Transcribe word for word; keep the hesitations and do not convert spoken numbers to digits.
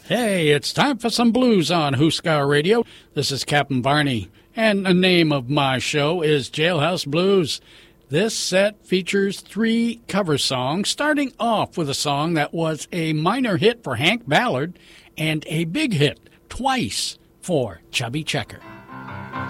Hey, it's time for some blues on Huskar Radio. This is Captain Barney, and the name of my show is Jailhouse Blues. This set features three cover songs, starting off with a song that was a minor hit for Hank Ballard and a big hit twice for Chubby Checker.